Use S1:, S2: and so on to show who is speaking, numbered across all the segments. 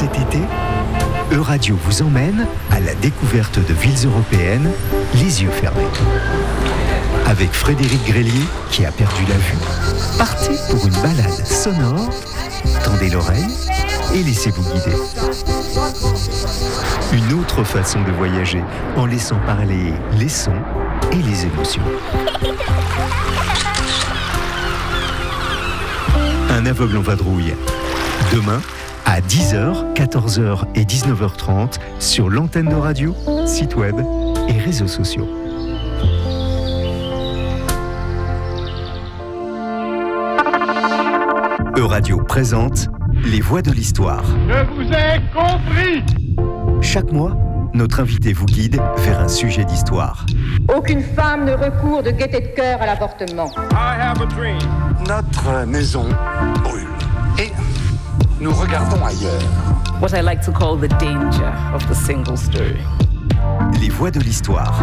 S1: Cet été, Euradio vous emmène à la découverte de villes européennes, les yeux fermés. Avec Frédéric Grélier, qui a perdu la vue. Partez pour une balade sonore, tendez l'oreille et laissez-vous guider. Une autre façon de voyager, en laissant parler les sons et les émotions. Un aveugle en vadrouille. Demain, à 10h, 14h et 19h30 sur l'antenne de radio, site web et réseaux sociaux. Euradio présente Les Voix de l'Histoire.
S2: Je vous ai compris.
S1: Chaque mois, notre invité vous guide vers un sujet d'histoire.
S3: Aucune femme ne recourt de gaieté de cœur à l'avortement.
S2: I have a dream.
S4: Notre maison brûle et nous regardons ailleurs.
S5: What I like to call the danger of the single story.
S1: Les Voix de l'Histoire.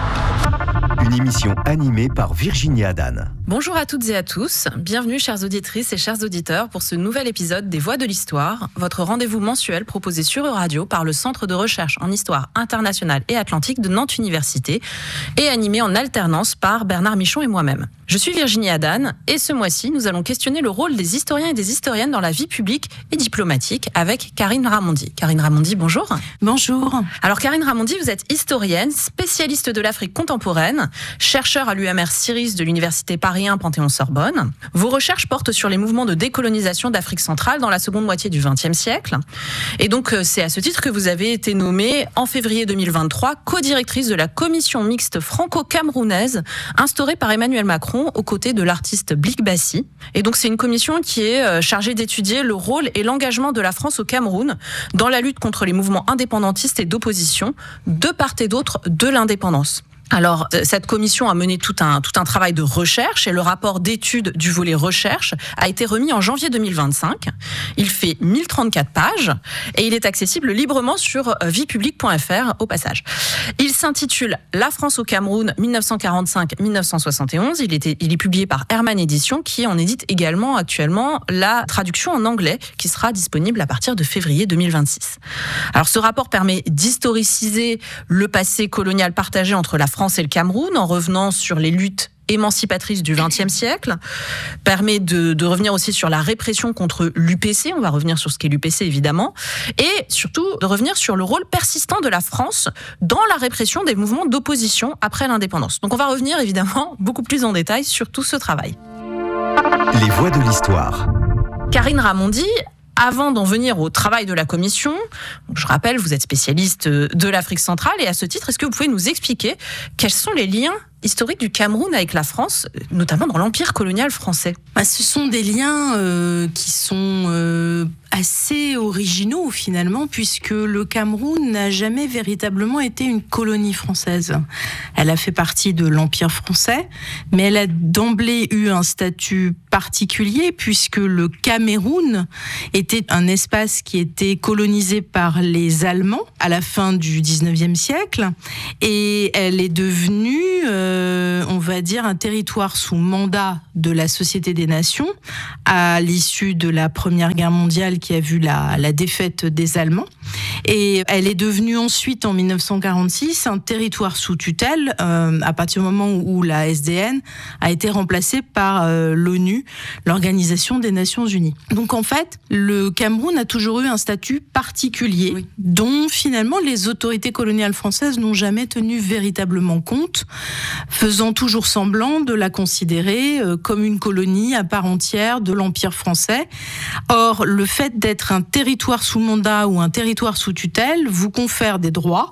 S1: Une émission animée par Virginie Adan.
S6: Bonjour à toutes et à tous, bienvenue chères auditrices et chers auditeurs pour ce nouvel épisode des Voix de l'Histoire, votre rendez-vous mensuel proposé sur Euradio par le Centre de recherche en histoire internationale et atlantique de Nantes Université et animé en alternance par Bernard Michon et moi-même. Je suis Virginie Adan et ce mois-ci, nous allons questionner le rôle des historiens et des historiennes dans la vie publique et diplomatique avec Karine Ramondi. Karine Ramondi, bonjour.
S7: Bonjour.
S6: Alors Karine Ramondi, vous êtes historienne, spécialiste de l'Afrique contemporaine, chercheur à l'UMR Ciris de l'Université Paris 1 Panthéon-Sorbonne. Vos recherches portent sur les mouvements de décolonisation d'Afrique centrale dans la seconde moitié du XXe siècle. Et donc, c'est à ce titre que vous avez été nommée en février 2023 co-directrice de la commission mixte franco-camerounaise instaurée par Emmanuel Macron aux côtés de l'artiste Blik Bassi. Et donc, c'est une commission qui est chargée d'étudier le rôle et l'engagement de la France au Cameroun dans la lutte contre les mouvements indépendantistes et d'opposition de part et d'autre de l'indépendance. Alors, cette commission a mené tout un travail de recherche et le rapport d'étude du volet recherche a été remis en janvier 2025. Il fait 1034 pages et il est accessible librement sur viepublique.fr au passage. Il s'intitule « La France au Cameroun 1945-1971 ». Il est publié par Herman Éditions qui en édite également actuellement la traduction en anglais qui sera disponible à partir de février 2026. Alors, ce rapport permet d'historiciser le passé colonial partagé entre la France et le Cameroun en revenant sur les luttes émancipatrices du XXe siècle, permet de revenir aussi sur la répression contre l'UPC, on va revenir sur ce qu'est l'UPC évidemment, et surtout de revenir sur le rôle persistant de la France dans la répression des mouvements d'opposition après l'indépendance. Donc on va revenir évidemment beaucoup plus en détail sur tout ce travail.
S1: Les Voix de l'Histoire.
S6: Karine Ramondi, avant d'en venir au travail de la commission, je rappelle, vous êtes spécialiste de l'Afrique centrale et à ce titre, est-ce que vous pouvez nous expliquer quels sont les liens historiques du Cameroun avec la France, notamment dans l'empire colonial français ?
S7: Ce sont des liens qui sont assez originaux finalement, puisque le Cameroun n'a jamais véritablement été une colonie française. Elle a fait partie de l'Empire français, mais elle a d'emblée eu un statut particulier, puisque le Cameroun était un espace qui était colonisé par les Allemands à la fin du 19e siècle, et elle est devenue, on va dire, un territoire sous mandat de la Société des Nations à l'issue de la Première Guerre mondiale qui a vu la défaite des Allemands. Et elle est devenue ensuite, en 1946, un territoire sous tutelle à partir du moment où la SDN a été remplacée par l'ONU, l'Organisation des Nations Unies. Donc en fait, le Cameroun a toujours eu un statut particulier, dont finalement les autorités coloniales françaises n'ont jamais tenu véritablement compte, faisant toujours semblant de la considérer comme une colonie à part entière de l'Empire français. Or, le fait d'être un territoire sous mandat ou un territoire sous tutelle vous confère des droits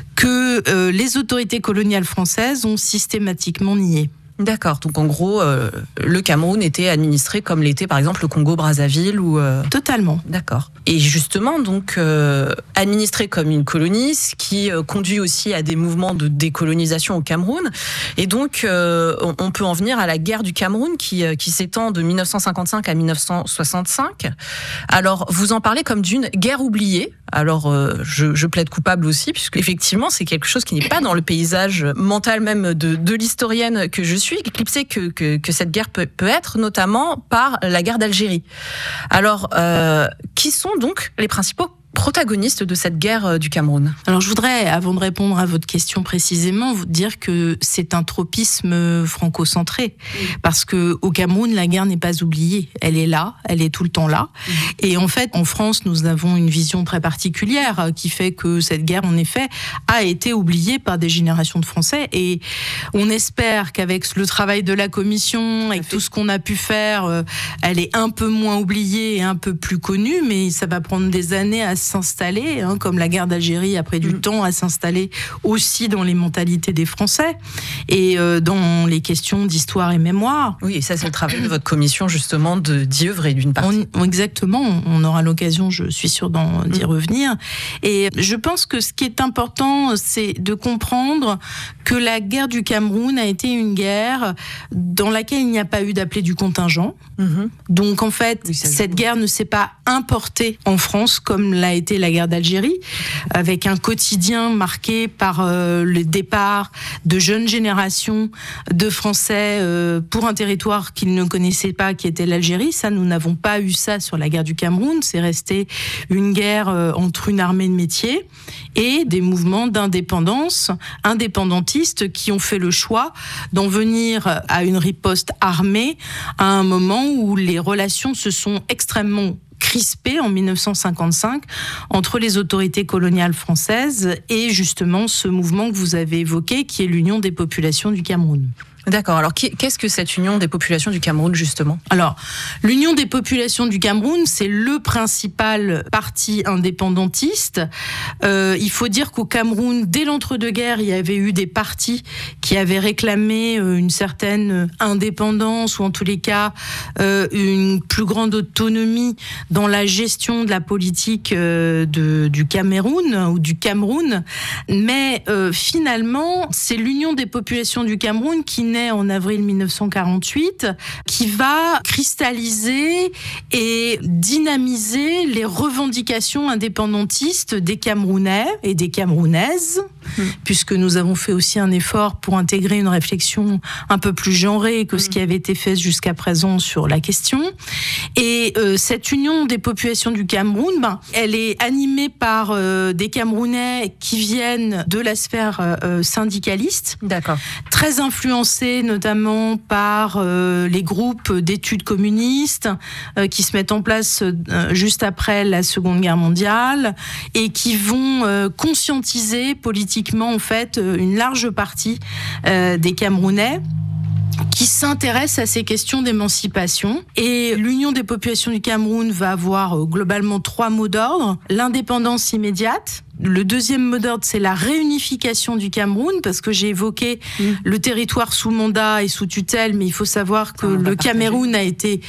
S7: que les autorités coloniales françaises ont systématiquement niés.
S6: D'accord, donc en gros, le Cameroun était administré comme l'était par exemple le Congo-Brazzaville ou...
S7: Totalement.
S6: D'accord. Et justement, donc, administré comme une colonie, ce qui conduit aussi à des mouvements de décolonisation au Cameroun. Et donc, on peut en venir à la guerre du Cameroun qui s'étend de 1955 à 1965. Alors, vous en parlez comme d'une guerre oubliée. Alors, je plaide coupable aussi, puisque effectivement, c'est quelque chose qui n'est pas dans le paysage mental même de l'historienne que je suis, éclipsée que cette guerre peut être, notamment par la guerre d'Algérie. Alors, qui sont donc les principaux protagonistes de cette guerre du Cameroun?
S7: Alors je voudrais, avant de répondre à votre question précisément, vous dire que c'est un tropisme franco-centré. Parce que au Cameroun, la guerre n'est pas oubliée. Elle est là, elle est tout le temps là. Et en fait, en France, nous avons une vision très particulière qui fait que cette guerre, en effet, a été oubliée par des générations de Français. Et on espère qu'avec le travail de la commission et tout ce qu'on a pu faire, elle est un peu moins oubliée et un peu plus connue, mais ça va prendre des années à s'installer, comme la guerre d'Algérie a pris du temps à s'installer aussi dans les mentalités des Français et dans les questions d'histoire et mémoire.
S6: Oui, et ça c'est le travail de votre commission justement d'y œuvrer d'une partie.
S7: Exactement, on aura l'occasion, je suis sûre, d'y revenir. Et je pense que ce qui est important, c'est de comprendre que la guerre du Cameroun a été une guerre dans laquelle il n'y a pas eu d'appelé du contingent. Donc en fait, cette guerre ne s'est pas importée en France comme l'a été la guerre d'Algérie, avec un quotidien marqué par le départ de jeunes générations de Français pour un territoire qu'ils ne connaissaient pas, qui était l'Algérie. Ça, nous n'avons pas eu ça sur la guerre du Cameroun. C'est resté une guerre entre une armée de métier et des mouvements d'indépendance, indépendantistes, qui ont fait le choix d'en venir à une riposte armée à un moment où les relations se sont extrêmement crispées en 1955 entre les autorités coloniales françaises et justement ce mouvement que vous avez évoqué, qui est l'Union des populations du Cameroun.
S6: D'accord. Alors, qu'est-ce que cette Union des populations du Cameroun, justement ?
S7: Alors, l'Union des populations du Cameroun, c'est le principal parti indépendantiste. Il faut dire qu'au Cameroun, dès l'entre-deux-guerres, il y avait eu des partis qui avaient réclamé une certaine indépendance, ou en tous les cas, une plus grande autonomie dans la gestion de la politique du Cameroun, ou du Cameroun. Mais finalement, c'est l'Union des populations du Cameroun qui naît en avril 1948, qui va cristalliser et dynamiser les revendications indépendantistes des Camerounais et des Camerounaises, puisque nous avons fait aussi un effort pour intégrer une réflexion un peu plus genrée que ce qui avait été fait jusqu'à présent sur la question. Et cette union des populations du Cameroun, elle est animée par des Camerounais qui viennent de la sphère syndicaliste,
S6: d'accord,
S7: très influencés notamment par les groupes d'études communistes qui se mettent en place juste après la Seconde Guerre mondiale et qui vont conscientiser politiquement en fait une large partie des Camerounais qui s'intéressent à ces questions d'émancipation. Et l'Union des populations du Cameroun va avoir globalement 3 mots d'ordre. L'indépendance immédiate. Le deuxième mot d'ordre, c'est la réunification du Cameroun, parce que j'ai évoqué le territoire sous mandat et sous tutelle, mais il faut savoir que le Cameroun a été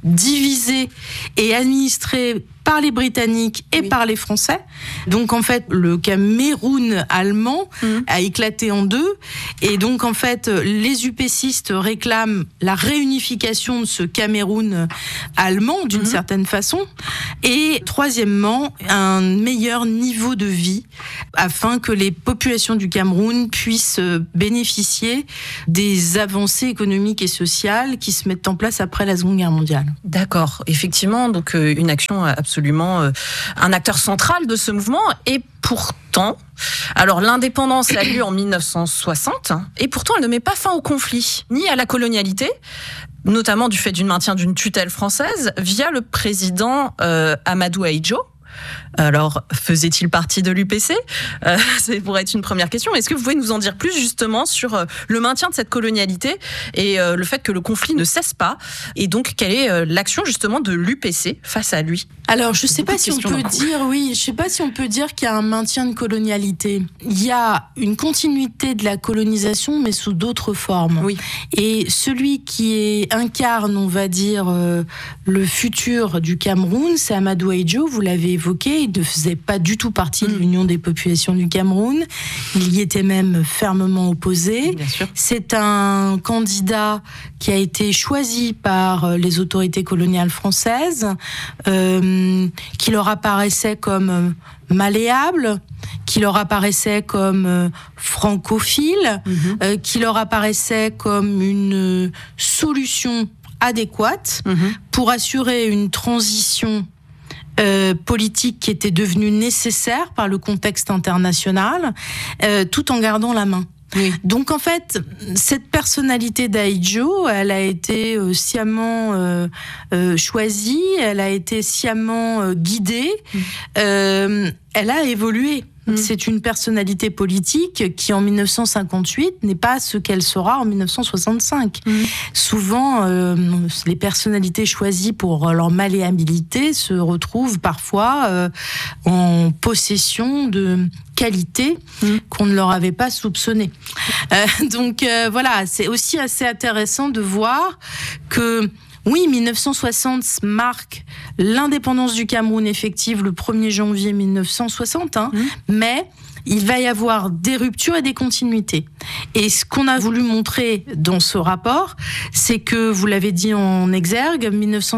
S7: divisé et administré par les Britanniques et par les Français. Donc en fait, le Cameroun allemand a éclaté en deux. Et donc en fait, les UPCistes réclament la réunification de ce Cameroun allemand d'une certaine façon. Et troisièmement, un meilleur niveau de vie afin que les populations du Cameroun puissent bénéficier des avancées économiques et sociales qui se mettent en place après la Seconde Guerre mondiale.
S6: D'accord. Effectivement, donc une action absolument un acteur central de ce mouvement. Et pourtant, alors l'indépendance a lieu en 1960, et pourtant elle ne met pas fin au conflit, ni à la colonialité, notamment du fait du maintien d'une tutelle française via le président Amadou Ahidjo. Alors, faisait-il partie de l'UPC ? C'est pour être une première question. Est-ce que vous pouvez nous en dire plus justement sur le maintien de cette colonialité et le fait que le conflit ne cesse pas ? Et donc, quelle est l'action justement de l'UPC face à lui ?
S7: Alors, je ne sais pas si on peut dire qu'il y a un maintien de colonialité. Il y a une continuité de la colonisation, mais sous d'autres formes. Oui. Et celui qui incarne, on va dire, le futur du Cameroun, c'est Amadou Ahidjo. Vous l'avez évoqué. Il ne faisait pas du tout partie de l'Union des populations du Cameroun. Il y était même fermement opposé. Bien sûr. C'est un candidat qui a été choisi par les autorités coloniales françaises, qui leur apparaissait comme malléable, qui leur apparaissait comme francophile, qui leur apparaissait comme une solution adéquate pour assurer une transition politique qui était devenue nécessaire par le contexte international, tout en gardant la main. Oui. Donc en fait, cette personnalité d'Ahidjo, elle a été sciemment choisie, elle a été sciemment guidée, elle a évolué. C'est une personnalité politique qui, en 1958, n'est pas ce qu'elle sera en 1965. Souvent, les personnalités choisies pour leur malléabilité se retrouvent parfois en possession de qualités qu'on ne leur avait pas soupçonnées. Donc voilà, c'est aussi assez intéressant de voir que oui, 1960 marque l'indépendance du Cameroun effective le 1er janvier 1960, mais il va y avoir des ruptures et des continuités. Et ce qu'on a voulu montrer dans ce rapport, c'est que, vous l'avez dit en exergue,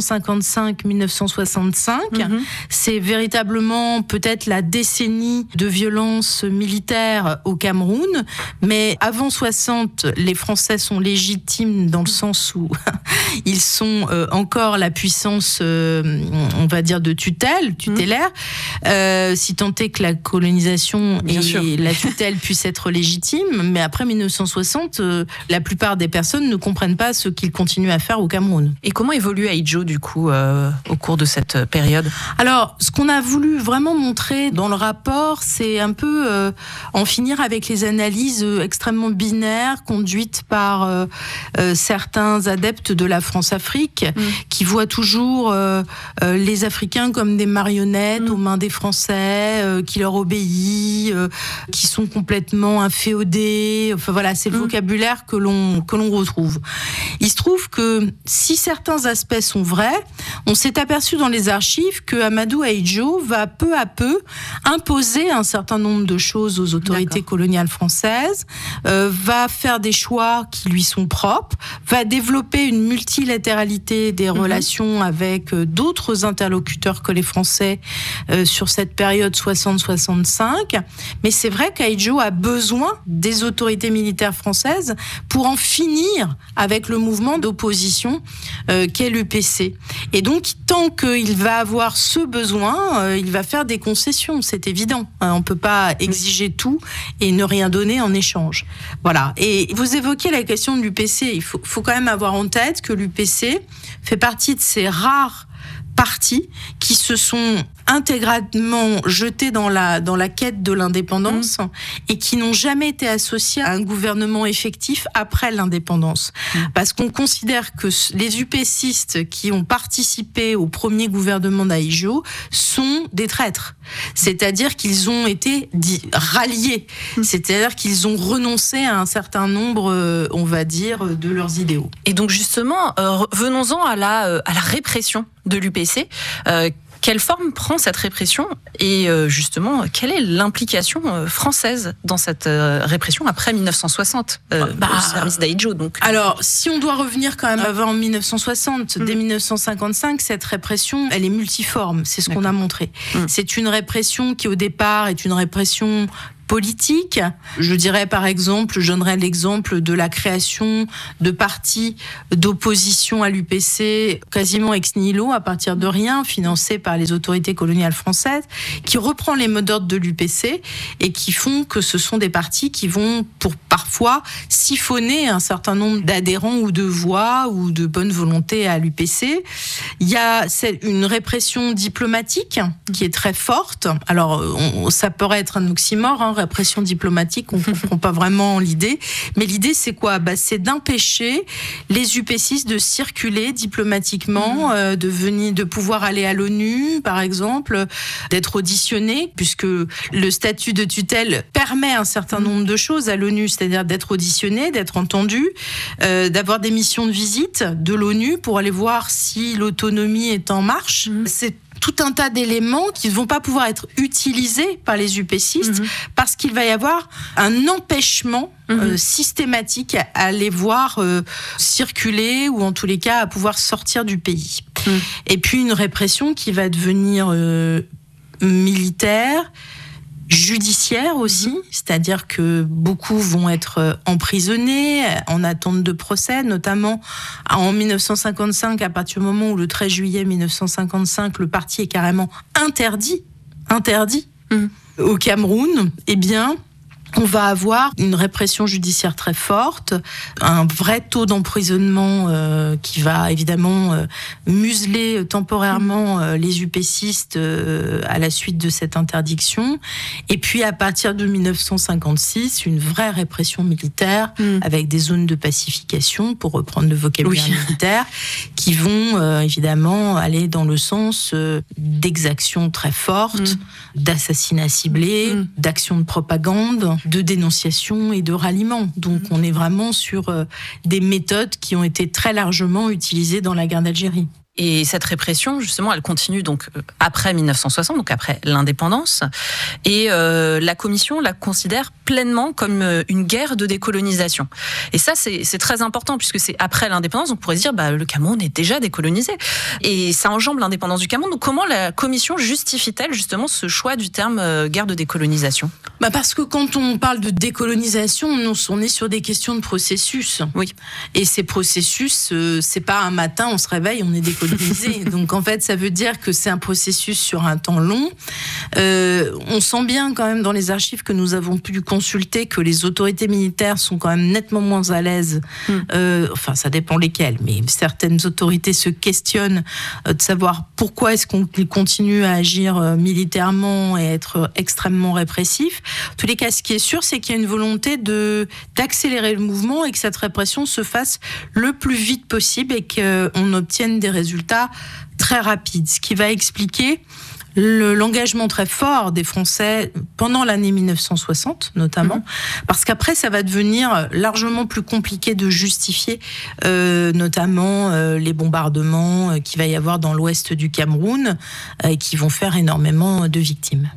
S7: 1955-1965, c'est véritablement peut-être la décennie de violence militaire au Cameroun, mais avant 60, les Français sont légitimes dans le sens où ils sont encore la puissance, on va dire, de tutélaire, si tant est que la colonisation et la tutelle puisse être légitime, mais après 1960, la plupart des personnes ne comprennent pas ce qu'ils continuent à faire au Cameroun.
S6: Et comment évolue Ahidjo, du coup, au cours de cette période ?
S7: Alors, ce qu'on a voulu vraiment montrer dans le rapport, c'est un peu en finir avec les analyses extrêmement binaires conduites par certains adeptes de la France-Afrique, qui voient toujours les Africains comme des marionnettes aux mains des Français, qui leur obéissent, qui sont complètement inféodés. Enfin voilà, c'est le vocabulaire que l'on retrouve. Il se trouve que si certains aspects sont vrais, on s'est aperçu dans les archives que Amadou Ahidjo va peu à peu imposer un certain nombre de choses aux autorités coloniales françaises, va faire des choix qui lui sont propres, va développer une multilatéralité des relations avec d'autres interlocuteurs que les Français sur cette période 60-65. Mais c'est vrai qu'Ahidjo a besoin des autorités militaires françaises pour en finir avec le mouvement d'opposition qu'est l'UPC. Et donc, tant qu'il va avoir ce besoin, il va faire des concessions, c'est évident. On ne peut pas exiger tout et ne rien donner en échange. Voilà. Et vous évoquez la question de l'UPC. Il faut quand même avoir en tête que l'UPC fait partie de ces rares partis qui se sont intégralement jetés dans la quête de l'indépendance et qui n'ont jamais été associés à un gouvernement effectif après l'indépendance. Parce qu'on considère que les UPCistes qui ont participé au premier gouvernement d'Ahidjo sont des traîtres. C'est-à-dire qu'ils ont été ralliés. C'est-à-dire qu'ils ont renoncé à un certain nombre, on va dire, de leurs idéaux.
S6: Et donc justement, venons-en à la répression de l'UPC. Quelle forme prend cette répression et justement, quelle est l'implication française dans cette répression après 1960 au service d'Ahidjo donc.
S7: Alors, si on doit revenir quand même avant 1960, dès 1955, cette répression, elle est multiforme, c'est ce qu'on a montré. C'est une répression qui au départ est une répression politique. Je dirais par exemple, je donnerais l'exemple de la création de partis d'opposition à l'UPC quasiment ex nihilo, à partir de rien, financés par les autorités coloniales françaises, qui reprend les mots d'ordre de l'UPC et qui font que ce sont des partis qui vont pour parfois siphonner un certain nombre d'adhérents ou de voix ou de bonne volonté à l'UPC. Il y a une répression diplomatique qui est très forte. Alors, ça pourrait être un oxymore, répression diplomatique, on ne comprend pas vraiment l'idée. Mais l'idée, c'est quoi ? C'est d'empêcher les UPCistes de circuler diplomatiquement, de pouvoir aller à l'ONU, par exemple, d'être auditionnés, puisque le statut de tutelle permet un certain nombre de choses à l'ONU, c'est-à-dire d'être auditionné, d'être entendu, d'avoir des missions de visite de l'ONU pour aller voir si l'autonomie est en marche. C'est tout un tas d'éléments qui ne vont pas pouvoir être utilisés par les UPCistes parce qu'il va y avoir un empêchement systématique à les voir circuler ou en tous les cas à pouvoir sortir du pays. Et puis une répression qui va devenir militaire, judiciaire aussi, c'est-à-dire que beaucoup vont être emprisonnés en attente de procès, notamment en 1955, à partir du moment où le 13 juillet 1955, le parti est carrément interdit au Cameroun. Eh bien, on va avoir une répression judiciaire très forte, un vrai taux d'emprisonnement qui va évidemment museler temporairement les UPCistes à la suite de cette interdiction. Et puis à partir de 1956, une vraie répression militaire avec des zones de pacification, pour reprendre le vocabulaire militaire, qui vont évidemment aller dans le sens d'exactions très fortes, d'assassinats ciblés, d'actions de propagande, de dénonciation et de ralliement. Donc on est vraiment sur des méthodes qui ont été très largement utilisées dans la guerre d'Algérie.
S6: Et cette répression, justement, elle continue donc après 1960, donc après l'indépendance. Et la Commission la considère pleinement comme une guerre de décolonisation. Et ça, c'est très important, puisque c'est après l'indépendance. Donc on pourrait se dire, le Cameroun est déjà décolonisé. Et ça enjambe l'indépendance du Cameroun. Donc comment la Commission justifie-t-elle justement ce choix du terme guerre de décolonisation ?
S7: Parce que quand on parle de décolonisation, on est sur des questions de processus.
S6: Oui.
S7: Et ces processus, c'est pas un matin, on se réveille, on est décolonisé. Donc en fait, ça veut dire que c'est un processus sur un temps long. On sent bien quand même dans les archives que nous avons pu consulter que les autorités militaires sont quand même nettement moins à l'aise. Enfin, ça dépend lesquelles, mais certaines autorités se questionnent de savoir pourquoi est-ce qu'on continue à agir militairement et être extrêmement répressif. En tous les cas, ce qui est sûr, c'est qu'il y a une volonté d'accélérer le mouvement et que cette répression se fasse le plus vite possible et qu'on obtienne des résultats très rapides. Ce qui va expliquer l'engagement très fort des Français pendant l'année 1960, notamment, parce qu'après, ça va devenir largement plus compliqué de justifier, notamment les bombardements qu'il va y avoir dans l'ouest du Cameroun, qui vont faire énormément de victimes.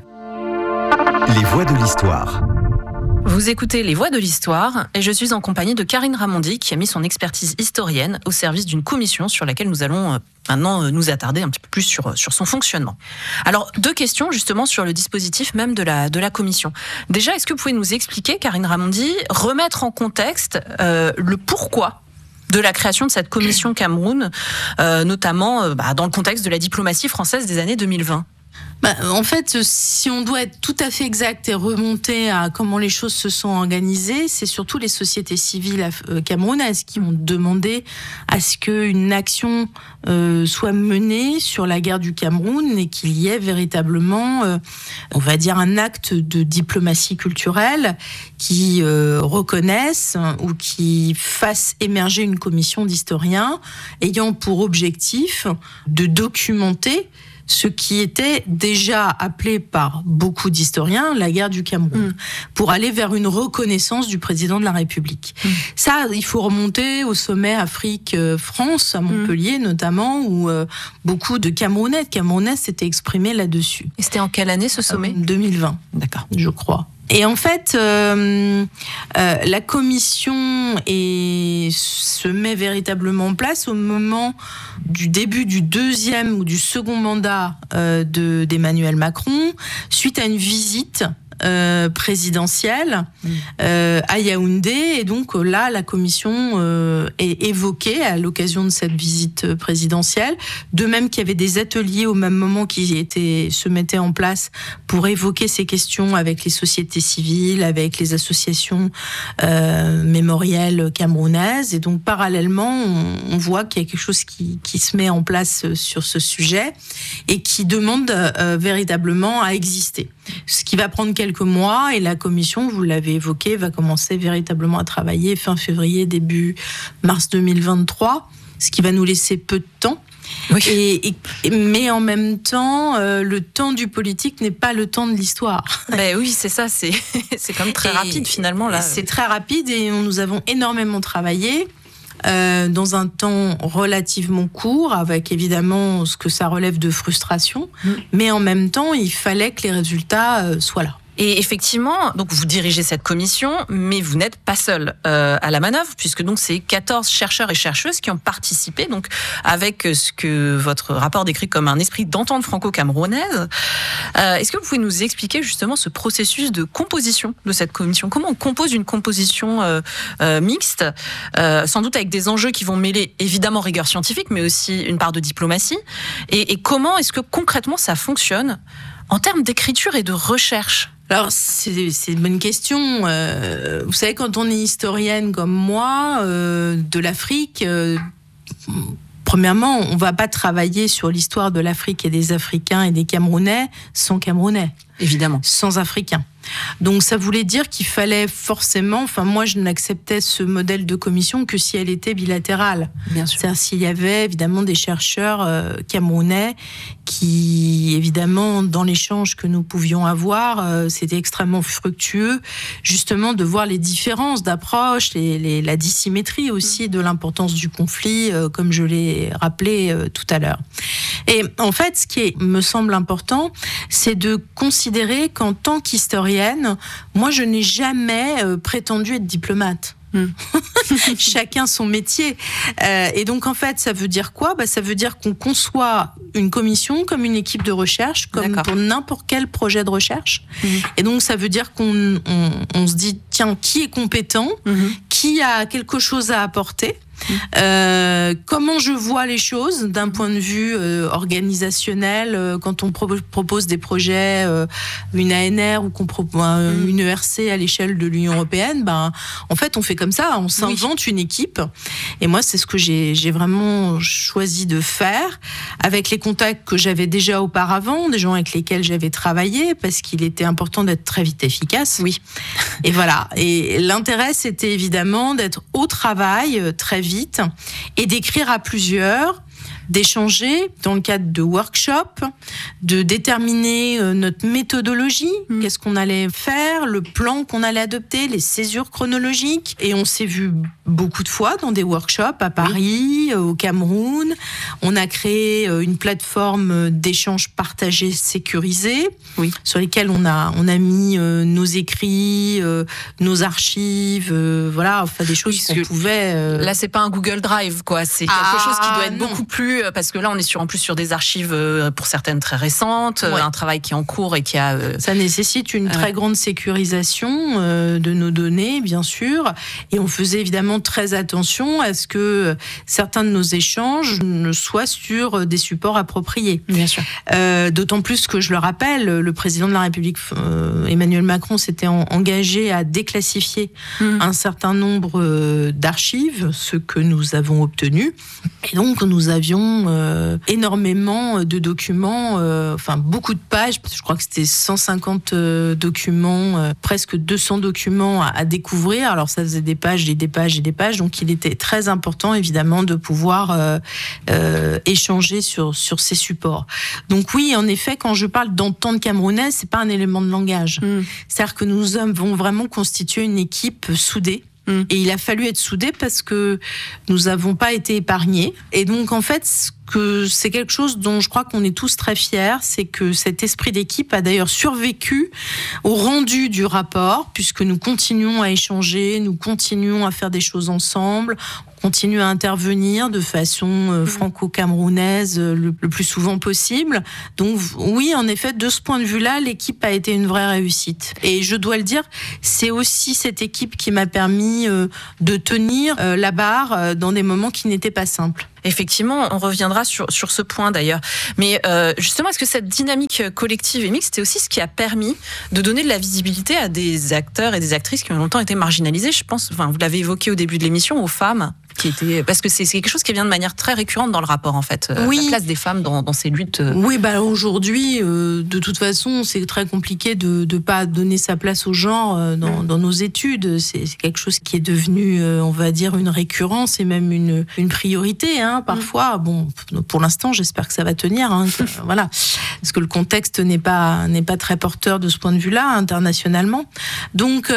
S1: Les voix de l'histoire.
S6: Vous écoutez Les Voix de l'Histoire et je suis en compagnie de Karine Ramondi qui a mis son expertise historienne au service d'une commission sur laquelle nous allons maintenant nous attarder un petit peu plus sur son fonctionnement. Alors, 2 questions justement sur le dispositif même de la commission. Déjà, est-ce que vous pouvez nous expliquer, Karine Ramondi, remettre en contexte le pourquoi de la création de cette commission Cameroun, notamment dans le contexte de la diplomatie française des années 2020 ?
S7: En fait, si on doit être tout à fait exact et remonter à comment les choses se sont organisées, c'est surtout les sociétés civiles camerounaises qui ont demandé à ce qu'une action soit menée sur la guerre du Cameroun et qu'il y ait véritablement, on va dire, un acte de diplomatie culturelle qui reconnaisse ou qui fasse émerger une commission d'historiens ayant pour objectif de documenter ce qui était déjà appelé par beaucoup d'historiens la guerre du Cameroun, pour aller vers une reconnaissance du président de la République. Ça, il faut remonter au sommet Afrique-France, à Montpellier notamment, où beaucoup de Camerounais s'étaient exprimés là-dessus.
S6: Et c'était en quelle année ce sommet ?
S7: 2020,
S6: d'accord,
S7: je crois. Et en fait, la commission se met véritablement en place au moment du début du 2e ou du second mandat d'Emmanuel Macron, suite à une visite présidentielle à Yaoundé. Et donc là, la commission est évoquée à l'occasion de cette visite présidentielle. De même qu'il y avait des ateliers au même moment qui se mettaient en place pour évoquer ces questions avec les sociétés civiles, avec les associations mémorielles camerounaises. Et donc parallèlement, on voit qu'il y a quelque chose qui se met en place sur ce sujet et qui demande véritablement à exister. Ce qui va prendre quelques mois, et la commission, vous l'avez évoqué, va commencer véritablement à travailler fin février, début mars 2023, ce qui va nous laisser peu de temps. Oui. Mais en même temps, le temps du politique n'est pas le temps de l'histoire.
S6: Oui, c'est ça, c'est quand même très rapide finalement. Là.
S7: C'est très rapide et nous avons énormément travaillé. Dans un temps relativement court, avec évidemment ce que ça relève de frustration, mais en même temps, il fallait que les résultats soient là.
S6: Et effectivement, donc vous dirigez cette commission, mais vous n'êtes pas seul à la manœuvre, puisque donc c'est 14 chercheurs et chercheuses qui ont participé, donc avec ce que votre rapport décrit comme un esprit d'entente franco-camerounaise. Est-ce que vous pouvez nous expliquer justement ce processus de composition de cette commission ? Comment on compose une composition mixte, sans doute avec des enjeux qui vont mêler évidemment rigueur scientifique, mais aussi une part de diplomatie. Et comment est-ce que concrètement ça fonctionne en termes d'écriture et de recherche ?
S7: Alors, c'est une bonne question. Vous savez, quand on est historienne comme moi, de l'Afrique, premièrement, on ne va pas travailler sur l'histoire de l'Afrique et des Africains et des Camerounais sans Camerounais.
S6: Évidemment.
S7: Sans Africains. Donc ça voulait dire qu'il fallait forcément, moi je n'acceptais ce modèle de commission que si elle était bilatérale.
S6: Bien sûr.
S7: C'est-à-dire s'il y avait évidemment des chercheurs camerounais qui, évidemment, dans l'échange que nous pouvions avoir, c'était extrêmement fructueux, justement de voir les différences d'approche, la dissymétrie aussi de l'importance du conflit, comme je l'ai rappelé tout à l'heure. Et en fait, ce qui me semble important, c'est de considérer qu'en tant qu'historienne, moi, je n'ai jamais prétendu être diplomate. Chacun son métier. Et donc, en fait, ça veut dire quoi ? Ça veut dire qu'on conçoit une commission comme une équipe de recherche, comme pour n'importe quel projet de recherche. Et donc, ça veut dire qu'on se dit, tiens, qui est compétent ? Qui a quelque chose à apporter ? Comment je vois les choses d'un point de vue organisationnel quand on propose des projets, une ANR ou qu'on propose une ERC à l'échelle de l'Union européenne, en fait on fait comme ça, on s'invente une équipe. Et moi c'est ce que j'ai vraiment choisi de faire avec les contacts que j'avais déjà auparavant, des gens avec lesquels j'avais travaillé, parce qu'il était important d'être très vite efficace. Oui. Et voilà. Et l'intérêt c'était évidemment d'être au travail très vite et d'écrire à plusieurs, d'échanger dans le cadre de workshops, de déterminer notre méthodologie, qu'est-ce qu'on allait faire, le plan qu'on allait adopter, les césures chronologiques. Et on s'est vu beaucoup de fois dans des workshops à Paris, au Cameroun. On a créé une plateforme d'échange partagé sécurisé, sur lesquels on a mis nos écrits, nos archives, des choses qu'on pouvait...
S6: Là, c'est pas un Google Drive, quoi. C'est quelque chose qui doit être beaucoup plus... Parce que là, on est en plus sur des archives, pour certaines très récentes, un travail qui est en cours et qui a...
S7: Ça nécessite une très grande sécurisation de nos données, bien sûr. Et on faisait évidemment très attention à ce que certains de nos échanges ne soient sur des supports appropriés.
S6: Bien sûr.
S7: D'autant plus que, je le rappelle, le président de la République, Emmanuel Macron, s'était engagé à déclassifier un certain nombre d'archives, ce que nous avons obtenu. Et donc, nous avions énormément de documents, beaucoup de pages, je crois que c'était 150 documents, presque 200 documents à découvrir. Alors ça faisait des pages et des pages et des pages, donc il était très important évidemment de pouvoir échanger sur ces supports. Donc oui, en effet, quand je parle d'entente camerounaise, c'est pas un élément de langage. C'est-à-dire que nous avons vraiment constitué une équipe soudée. Et il a fallu être soudé parce que nous n'avons pas été épargnés. Et donc, en fait, c'est quelque chose dont je crois qu'on est tous très fiers, c'est que cet esprit d'équipe a d'ailleurs survécu au rendu du rapport, puisque nous continuons à échanger, nous continuons à faire des choses ensemble, on continue à intervenir de façon franco-camerounaise le plus souvent possible. Donc oui, en effet, de ce point de vue-là, l'équipe a été une vraie réussite. Et je dois le dire, c'est aussi cette équipe qui m'a permis de tenir la barre dans des moments qui n'étaient pas simples.
S6: Effectivement, on reviendra sur ce point d'ailleurs. Mais justement, est-ce que cette dynamique collective et mixte, c'est aussi ce qui a permis de donner de la visibilité à des acteurs et des actrices qui ont longtemps été marginalisés ? Je pense, vous l'avez évoqué au début de l'émission, aux femmes, parce que c'est quelque chose qui vient de manière très récurrente dans le rapport, en fait. La place des femmes dans ces luttes.
S7: Oui, aujourd'hui, de toute façon, c'est très compliqué de pas donner sa place au genre dans nos études. C'est quelque chose qui est devenu, on va dire, une récurrence et même une priorité. anciens parfois. Bon, pour l'instant, j'espère que ça va tenir. Voilà, parce que le contexte n'est pas très porteur de ce point de vue-là internationalement. Donc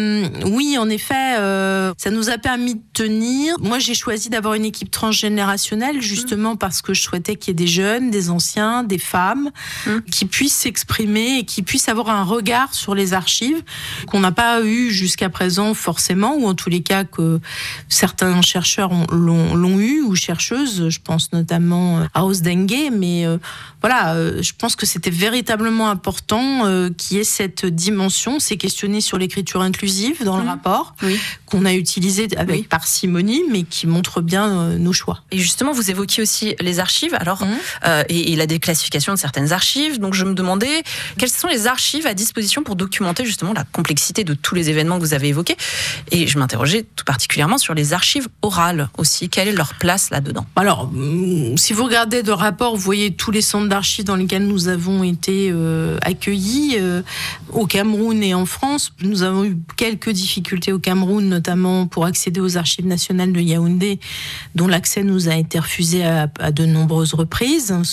S7: oui, en effet, ça nous a permis de tenir. Moi, j'ai choisi d'avoir une équipe transgénérationnelle justement parce que je souhaitais qu'il y ait des jeunes, des anciens, des femmes qui puissent s'exprimer et qui puissent avoir un regard sur les archives qu'on n'a pas eu jusqu'à présent forcément, ou en tous les cas que certains chercheurs l'ont eu, ou chercheuses, je pense notamment à Osdengue, mais voilà, je pense que c'était véritablement important qu'il y ait cette dimension. C'est questionné sur l'écriture inclusive dans le rapport, qu'on a utilisé avec parcimonie, mais qui montre bien nos choix.
S6: Et justement, vous évoquiez aussi les archives, alors, et la déclassification de certaines archives. Donc je me demandais, quelles sont les archives à disposition pour documenter justement la complexité de tous les événements que vous avez évoqués? Et je m'interrogeais tout particulièrement sur les archives orales aussi. Quelle est leur place là-dedans?
S7: Alors, si vous regardez le rapport, vous voyez tous les centres d'archives dans lesquels nous avons été accueillis au Cameroun et en France. Nous avons eu quelques difficultés au Cameroun, notamment pour accéder aux archives nationales de Yaoundé, dont l'accès nous a été refusé à de nombreuses reprises, ce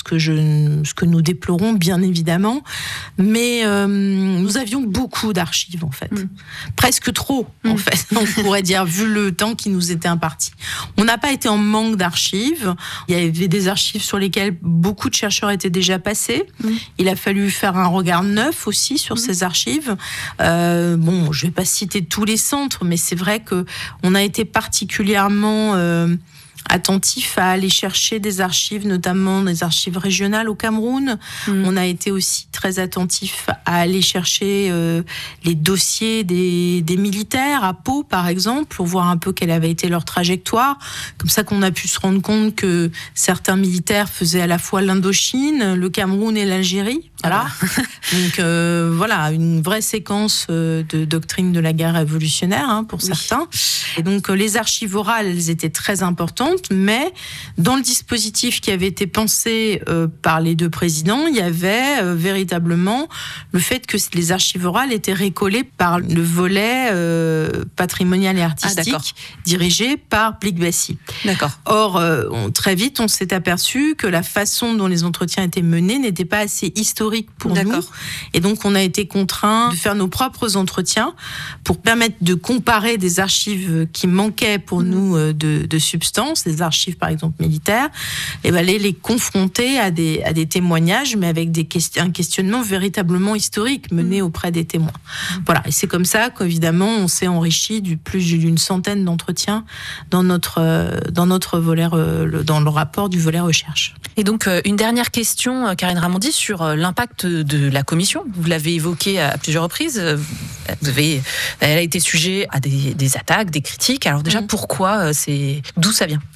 S7: que nous déplorons bien évidemment. Mais nous avions beaucoup d'archives en fait, presque trop en fait, on pourrait dire, vu le temps qui nous était imparti. On n'a pas été en manque d'archives. Il y avait des archives sur lesquelles beaucoup de chercheurs étaient déjà passés. Il a fallu faire un regard neuf aussi sur ces archives. Bon, je vais pas citer tous les centres, mais c'est vrai que on a été particulièrement attentif à aller chercher des archives, notamment des archives régionales au Cameroun. On a été aussi très attentif à aller chercher les dossiers des militaires à Pau, par exemple, pour voir un peu quelle avait été leur trajectoire. Comme ça qu'on a pu se rendre compte que certains militaires faisaient à la fois l'Indochine, le Cameroun et l'Algérie. Voilà. Donc voilà, une vraie séquence de doctrine de la guerre révolutionnaire pour certains. Et donc les archives orales, elles étaient très importantes, mais dans le dispositif qui avait été pensé par les deux présidents, il y avait véritablement le fait que les archives orales étaient récollées par le volet patrimonial et artistique dirigé par Blikbassi.
S6: D'accord.
S7: Or, très vite, on s'est aperçu que la façon dont les entretiens étaient menés n'était pas assez historique pour nous. Et donc, on a été contraints de faire nos propres entretiens pour permettre de comparer des archives qui manquaient pour nous de substance, des archives, par exemple, militaires, et aller les confronter à des témoignages, mais avec un questionnement véritablement historique mené auprès des témoins. Voilà. Et c'est comme ça qu'évidemment, on s'est enrichi de plus d'une centaine d'entretiens dans notre volet, dans le rapport du volet recherche.
S6: Et donc, une dernière question, Karine Ramondi, sur l'impact de la commission. Vous l'avez évoqué à plusieurs reprises. Elle a été sujet à des attaques, des critiques. Alors déjà, pourquoi d'où ça vient?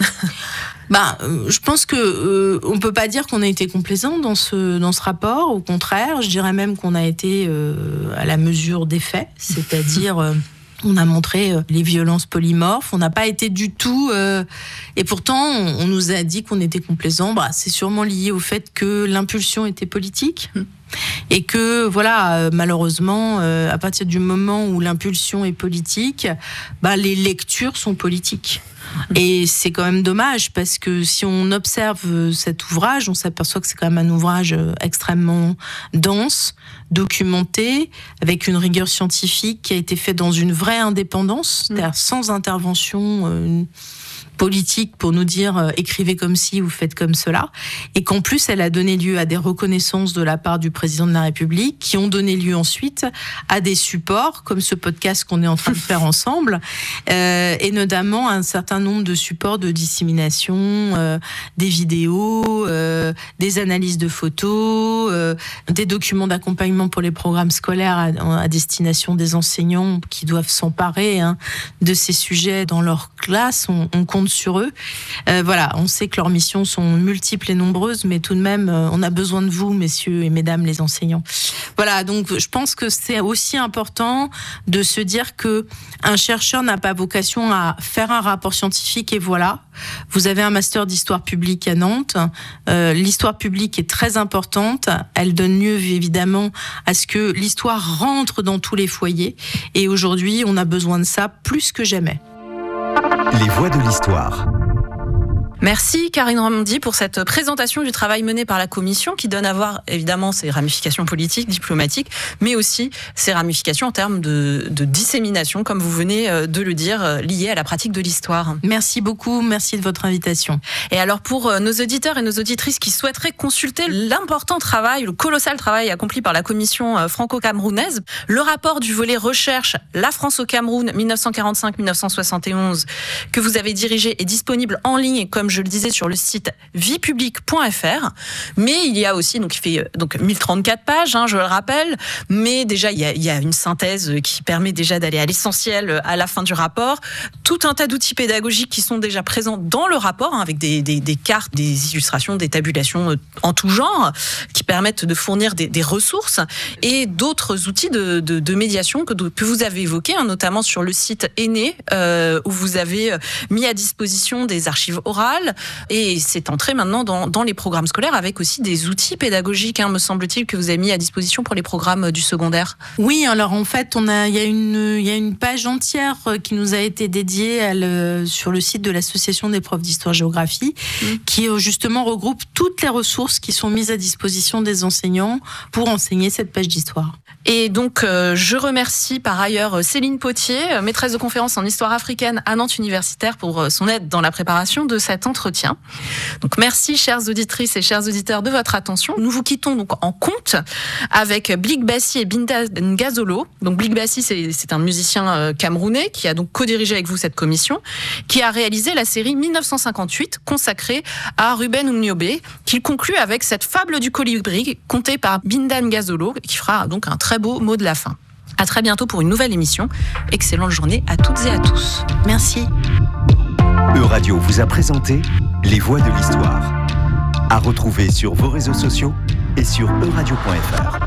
S7: Je pense que on peut pas dire qu'on a été complaisant dans ce rapport. Au contraire, je dirais même qu'on a été à la mesure des faits, c'est-à-dire on a montré les violences polymorphes. On n'a pas été du tout... et pourtant, on nous a dit qu'on était complaisant. C'est sûrement lié au fait que l'impulsion était politique. Et que, voilà, malheureusement, à partir du moment où l'impulsion est politique, les lectures sont politiques. Et c'est quand même dommage, parce que si on observe cet ouvrage, on s'aperçoit que c'est quand même un ouvrage extrêmement dense, documenté, avec une rigueur scientifique qui a été fait dans une vraie indépendance, c'est-à-dire sans intervention politique pour nous dire écrivez comme ci ou faites comme cela, et qu'en plus elle a donné lieu à des reconnaissances de la part du président de la République, qui ont donné lieu ensuite à des supports comme ce podcast qu'on est en train de faire ensemble, et notamment un certain nombre de supports de dissémination, des vidéos, des analyses de photos, des documents d'accompagnement pour les programmes scolaires à destination des enseignants qui doivent s'emparer de ces sujets dans leur classe. On compte sur eux. Voilà, on sait que leurs missions sont multiples et nombreuses, mais tout de même, on a besoin de vous, messieurs et mesdames les enseignants. Voilà, donc je pense que c'est aussi important de se dire que un chercheur n'a pas vocation à faire un rapport scientifique et voilà. Vous avez un master d'histoire publique à Nantes. L'histoire publique est très importante. Elle donne lieu évidemment à ce que l'histoire rentre dans tous les foyers. Et aujourd'hui, on a besoin de ça plus que jamais.
S1: Les voix de l'histoire.
S6: Merci Karine Ramondi pour cette présentation du travail mené par la Commission qui donne à voir évidemment ses ramifications politiques, diplomatiques, mais aussi ses ramifications en termes de dissémination, comme vous venez de le dire, liées à la pratique de l'histoire.
S7: Merci beaucoup, merci de votre invitation.
S6: Et alors pour nos auditeurs et nos auditrices qui souhaiteraient consulter l'important travail, le colossal travail accompli par la Commission franco-camerounaise, le rapport du volet recherche La France au Cameroun 1945-1971 que vous avez dirigé est disponible en ligne, comme je le disais, sur le site viepublique.fr. Mais il y a aussi, donc il fait 1034 pages, je le rappelle, mais déjà il y a une synthèse qui permet déjà d'aller à l'essentiel à la fin du rapport. Tout un tas d'outils pédagogiques qui sont déjà présents dans le rapport, avec des cartes, des illustrations, des tabulations en tout genre, qui permettent de fournir des ressources, et d'autres outils de médiation que vous avez évoqués, notamment sur le site Aîné, où vous avez mis à disposition des archives orales, et c'est entré maintenant dans les programmes scolaires avec aussi des outils pédagogiques, me semble-t-il, que vous avez mis à disposition pour les programmes du secondaire.
S7: Oui, alors en fait, il y a une page entière qui nous a été dédiée sur le site de l'Association des profs d'histoire-géographie, qui justement regroupe toutes les ressources qui sont mises à disposition des enseignants pour enseigner cette page d'histoire.
S6: Et donc, je remercie par ailleurs Céline Potier, maîtresse de conférence en histoire africaine à Nantes Universitaire, pour son aide dans la préparation de cet entretien. Donc, merci, chères auditrices et chers auditeurs, de votre attention. Nous vous quittons donc en conte avec Blik Bassi et Binda Ngazolo. Donc, Blik Bassi, c'est un musicien camerounais qui a donc co-dirigé avec vous cette commission, qui a réalisé la série 1958 consacrée à Ruben Oumniobé, qu'il conclut avec cette fable du colibri contée par Binda Ngazolo, qui fera donc un très beau mot de la fin. À très bientôt pour une nouvelle émission. Excellente journée à toutes et à tous.
S7: Merci.
S1: Euradio vous a présenté Les Voix de l'Histoire. À retrouver sur vos réseaux sociaux et sur euradio.fr.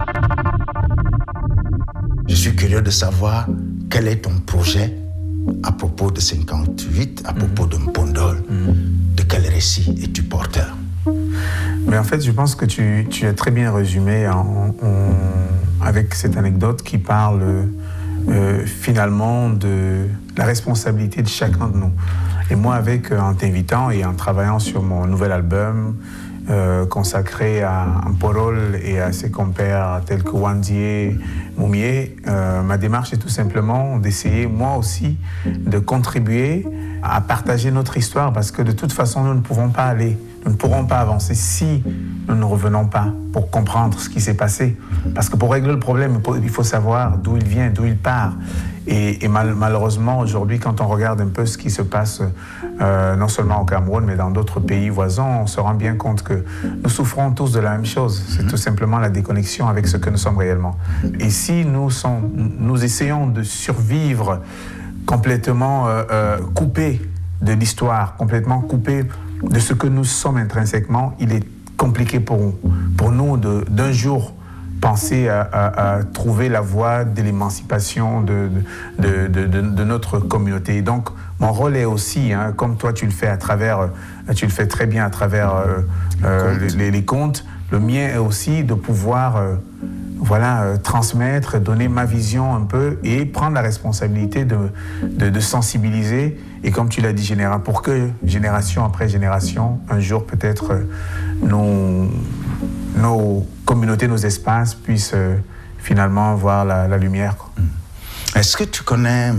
S8: Je suis curieux de savoir quel est ton projet à propos de 58, à propos de Mpondol. De quel récit es-tu porteur?
S9: Mais en fait, je pense que tu as très bien résumé avec cette anecdote qui parle finalement de la responsabilité de chacun de nous. Et moi, en t'invitant et en travaillant sur mon nouvel album consacré à Mpondol et à ses compères tels que Wandié, Moumié, ma démarche est tout simplement d'essayer, moi aussi, de contribuer à partager notre histoire, parce que de toute façon, nous ne pourrons pas avancer si nous ne revenons pas pour comprendre ce qui s'est passé. Parce que pour régler le problème, il faut savoir d'où il vient, d'où il part. Et malheureusement, aujourd'hui, quand on regarde un peu ce qui se passe, non seulement au Cameroun, mais dans d'autres pays voisins, on se rend bien compte que nous souffrons tous de la même chose. C'est tout simplement la déconnexion avec ce que nous sommes réellement. Et si nous essayons de survivre complètement coupés de l'histoire, complètement coupés de ce que nous sommes intrinsèquement, il est compliqué pour nous d'un jour penser à trouver la voie de l'émancipation de notre communauté. Donc, mon rôle est aussi, comme toi tu le fais très bien à travers les contes, le mien est aussi de pouvoir transmettre, donner ma vision un peu et prendre la responsabilité de sensibiliser. Et comme tu l'as dit, pour que génération après génération, un jour peut-être nos communautés, nos espaces puissent finalement voir la lumière.
S8: Est-ce que tu connais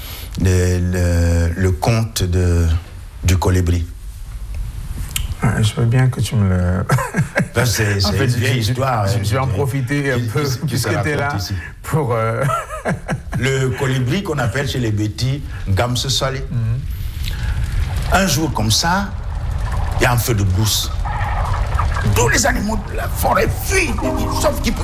S8: le conte du colibri?
S9: Je veux bien que tu me le...
S8: C'est en fait, une vieille histoire.
S9: Je vais en profiter un peu, puisque tu es là, ici. Pour...
S8: Le colibri qu'on appelle chez les Bétis Gamse Soli. Un jour comme ça, il y a un feu de brousse. Tous les animaux de la forêt fuient, sauf qui peut.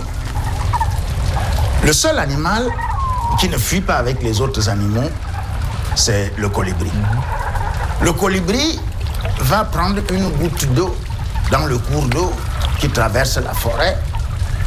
S8: Le seul animal qui ne fuit pas avec les autres animaux, c'est le colibri. Le colibri va prendre une goutte d'eau dans le cours d'eau qui traverse la forêt